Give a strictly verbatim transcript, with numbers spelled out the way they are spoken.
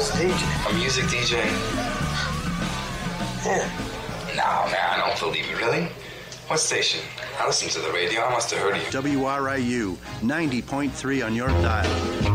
What's D J? A music D J. Yeah. No, man, I don't believe it. Really? What station? I listen to the radio. I must have heard of you. W R I U, ninety point three on your dial.